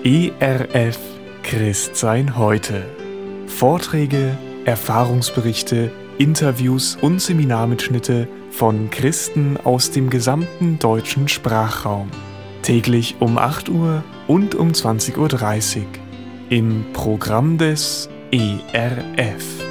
ERF Christsein heute. Vorträge, Erfahrungsberichte, Interviews und Seminarmitschnitte von Christen aus dem gesamten deutschen Sprachraum. Täglich um 8 Uhr und um 20:30 Uhr im Programm des ERF.